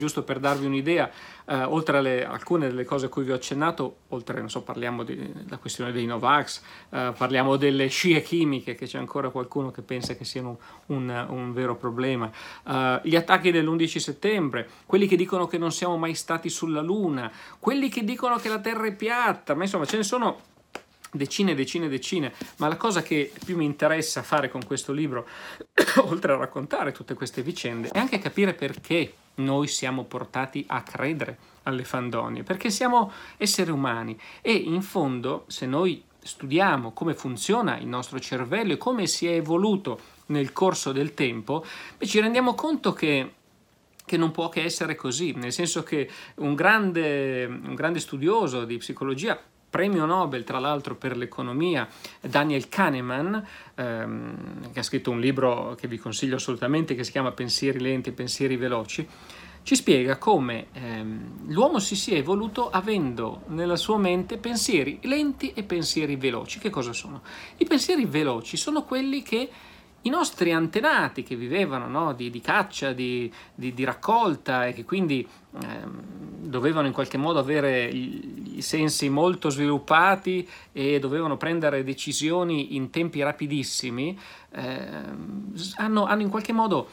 Giusto per darvi un'idea, oltre alle alcune delle cose a cui vi ho accennato, oltre, non so, parliamo della questione dei Novax, parliamo delle scie chimiche, che c'è ancora qualcuno che pensa che siano un vero problema, gli attacchi dell'11 settembre, quelli che dicono che non siamo mai stati sulla Luna, quelli che dicono che la Terra è piatta, ma insomma ce ne sono decine, ma la cosa che più mi interessa fare con questo libro, oltre a raccontare tutte queste vicende, è anche capire perché noi siamo portati a credere alle fandonie, perché siamo esseri umani e in fondo, se noi studiamo come funziona il nostro cervello e come si è evoluto nel corso del tempo, ci rendiamo conto che non può che essere così, nel senso che un grande studioso di psicologia, premio Nobel tra l'altro per l'economia, Daniel Kahneman, che ha scritto un libro che vi consiglio assolutamente, che si chiama Pensieri lenti e pensieri veloci, ci spiega come l'uomo si sia evoluto avendo nella sua mente pensieri lenti e pensieri veloci. Che cosa sono? I pensieri veloci sono quelli che i nostri antenati, che vivevano, no, di caccia, di raccolta, e che quindi dovevano in qualche modo avere i sensi molto sviluppati e dovevano prendere decisioni in tempi rapidissimi, hanno in qualche modo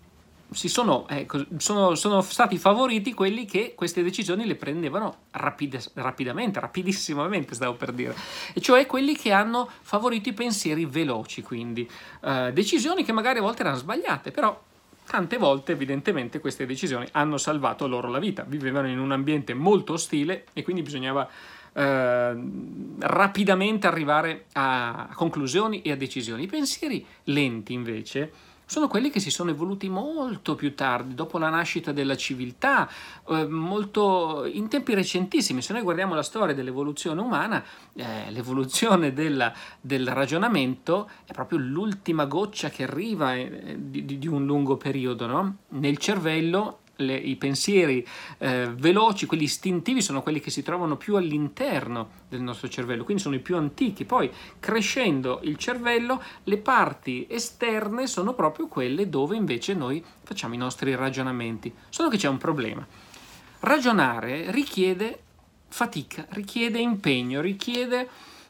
sono stati favoriti quelli che queste decisioni le prendevano rapidamente, rapidissimamente stavo per dire, e cioè quelli che hanno favorito i pensieri veloci, quindi decisioni che magari a volte erano sbagliate, però tante volte evidentemente queste decisioni hanno salvato loro la vita. Vivevano in un ambiente molto ostile e quindi bisognava rapidamente arrivare a conclusioni e a decisioni. I pensieri lenti invece sono quelli che si sono evoluti molto più tardi, dopo la nascita della civiltà, molto in tempi recentissimi. Se noi guardiamo la storia dell'evoluzione umana, l'evoluzione del ragionamento è proprio l'ultima goccia che arriva di un lungo periodo, no? Nel cervello i pensieri veloci, quelli istintivi, sono quelli che si trovano più all'interno del nostro cervello, quindi sono i più antichi. Poi, crescendo il cervello, le parti esterne sono proprio quelle dove invece noi facciamo i nostri ragionamenti. Solo che c'è un problema: ragionare richiede fatica, richiede impegno, richiede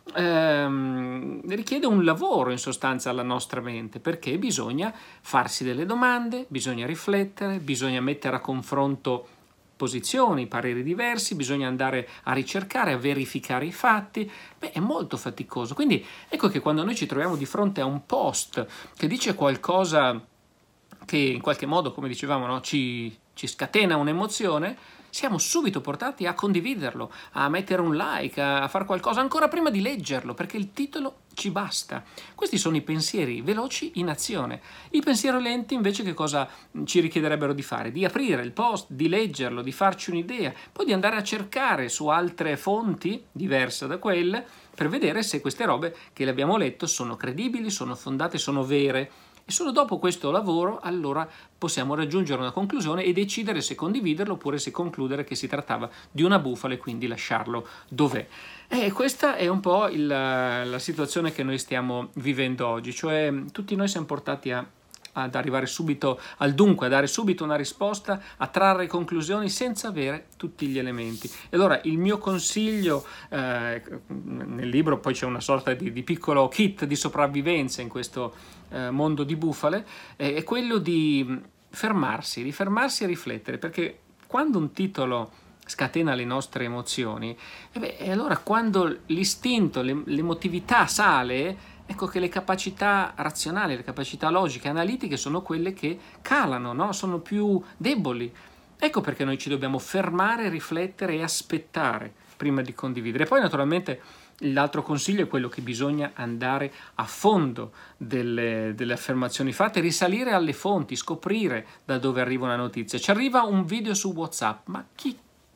un lavoro in sostanza alla nostra mente, perché bisogna farsi delle domande, bisogna riflettere, bisogna mettere a confronto posizioni, pareri diversi, bisogna andare a ricercare, a verificare i fatti. È molto faticoso. Quindi ecco che quando noi ci troviamo di fronte a un post che dice qualcosa che in qualche modo, come dicevamo, no, ci scatena un'emozione, siamo subito portati a condividerlo, a mettere un like, a fare qualcosa ancora prima di leggerlo, perché il titolo ci basta. Questi sono i pensieri veloci in azione. I pensieri lenti invece che cosa ci richiederebbero di fare? Di aprire il post, di leggerlo, di farci un'idea, poi di andare a cercare su altre fonti diverse da quelle per vedere se queste robe che le abbiamo letto sono credibili, sono fondate, sono vere. E solo dopo questo lavoro allora possiamo raggiungere una conclusione e decidere se condividerlo oppure se concludere che si trattava di una bufala e quindi lasciarlo dov'è. E questa è un po' la situazione che noi stiamo vivendo oggi, cioè tutti noi siamo portati ad arrivare subito al dunque, a dare subito una risposta, a trarre conclusioni senza avere tutti gli elementi. E allora il mio consiglio, nel libro poi c'è una sorta di piccolo kit di sopravvivenza in questo mondo di bufale, è quello di fermarsi e riflettere, perché quando un titolo scatena le nostre emozioni, e allora quando l'istinto, l'emotività sale, ecco che le capacità razionali, le capacità logiche, analitiche sono quelle che calano, no? Sono più deboli. Ecco perché noi ci dobbiamo fermare, riflettere e aspettare prima di condividere. Poi naturalmente l'altro consiglio è quello che bisogna andare a fondo delle affermazioni fatte, risalire alle fonti, scoprire da dove arriva una notizia. Ci arriva un video su WhatsApp, ma chi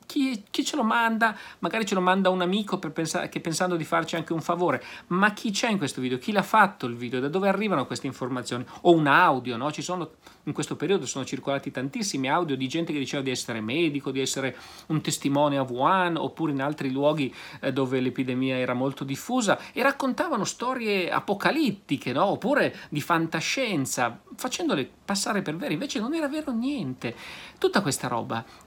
chi ce lo manda? Magari ce lo manda un amico che pensando di farci anche un favore, ma chi c'è in questo video? Chi l'ha fatto il video? Da dove arrivano queste informazioni? O un audio, no? In questo periodo sono circolati tantissimi audio di gente che diceva di essere medico, di essere un testimone a Wuhan, oppure in altri luoghi dove l'epidemia era molto diffusa, e raccontavano storie apocalittiche, no? Oppure di fantascienza, facendole passare per vere, invece non era vero niente. Tutta questa roba